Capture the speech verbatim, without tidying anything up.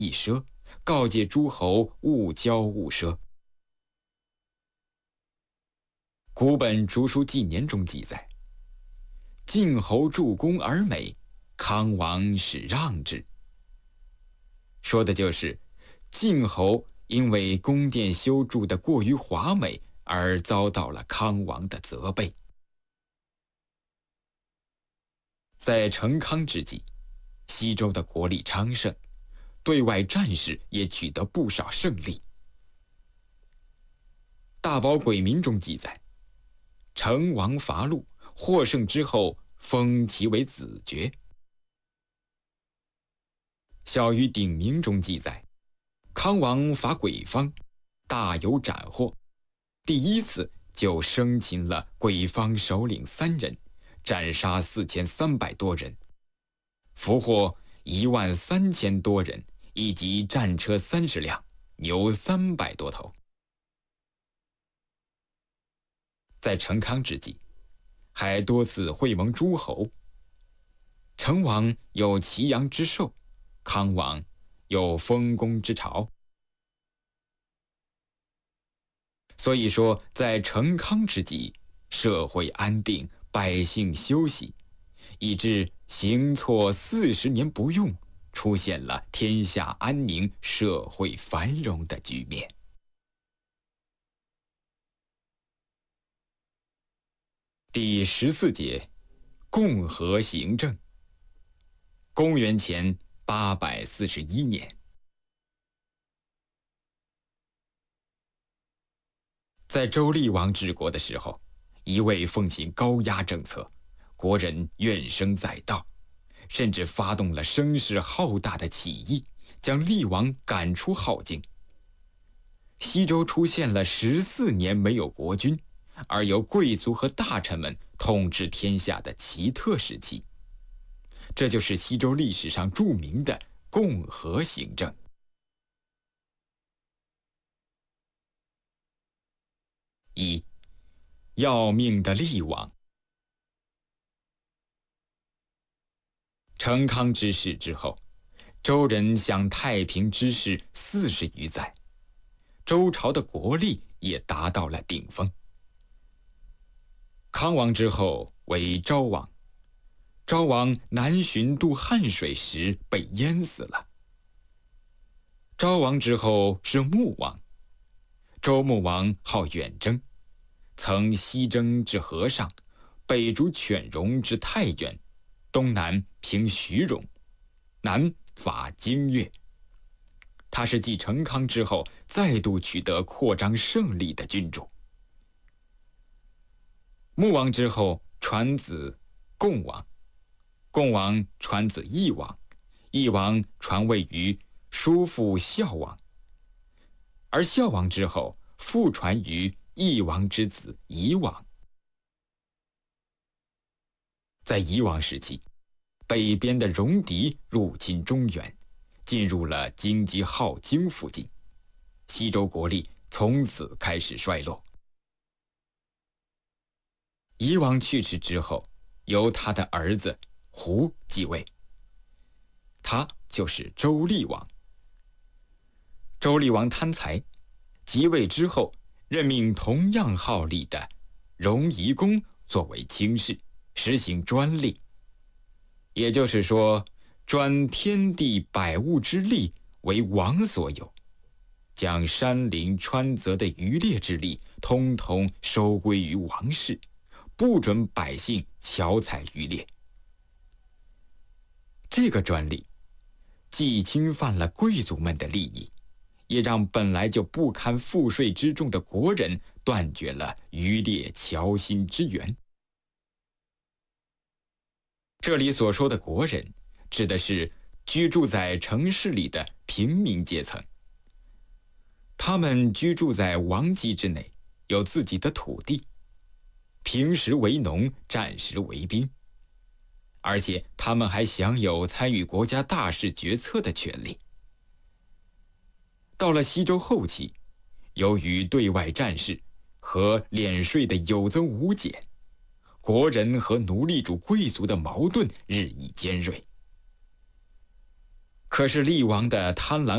一赊，告诫诸侯勿骄勿奢。古本《竹书纪年》中记载，晋侯助攻而美，康王使让之。说的就是晋侯因为宫殿修筑得过于华美，而遭到了康王的责备。在成康之际，西周的国力昌盛，对外战事也取得不少胜利。大宝鬼民中记载，成王伐陆，获胜之后封其为子爵。小禹鼎名中记载，康王伐鬼方，大有斩获，第一次就生擒了鬼方首领三人，斩杀四千三百多人，俘获一万三千多人，以及战车三十辆，牛三百多头。在成康之际，还多次会盟诸侯。成王有祁阳之寿，康王有丰功之朝。所以说，在成康之际，社会安定，百姓休息，以致行错四十年不用，出现了天下安宁、社会繁荣的局面。第十四节，共和行政。公元前八百四十一年，在周厉王治国的时候，一味奉行高压政策，国人怨声载道，甚至发动了声势浩大的起义，将厉王赶出镐京。西周出现了十四年没有国君，而由贵族和大臣们统治天下的奇特时期。这就是西周历史上著名的共和行政。一、要命的厉王。成康之世之后，周人享太平之世四十余载，周朝的国力也达到了顶峰。康王之后为昭王，昭王南巡渡汉水时被淹死了。昭王之后是穆王，周穆王好远征，曾西征至河上，北逐犬戎至太原，东南平徐戎，南伐荆越。他是继成康之后再度取得扩张胜利的君主。穆王之后传子共王，共王传子义王，义王传位于叔父孝王，而孝王之后复传于义王之子夷王。在夷王时期，北边的戎狄入侵中原，进入了京畿镐京附近，西周国力从此开始衰落。夷王去世之后，由他的儿子胡继位，他就是周厉王。周厉王贪财，即位之后任命同样好利的戎夷公作为卿士，实行专利，也就是说，专天地百物之利为王所有，将山林川泽的渔猎之利通通收归于王室，不准百姓巧采渔猎。这个专利既侵犯了贵族们的利益，也让本来就不堪赋税之重的国人断绝了渔猎樵薪之源。这里所说的国人，指的是居住在城市里的平民阶层。他们居住在王畿之内，有自己的土地，平时为农，战时为兵，而且他们还享有参与国家大事决策的权利。到了西周后期，由于对外战事和敛税的有增无减，国人和奴隶主贵族的矛盾日益尖锐。可是厉王的贪婪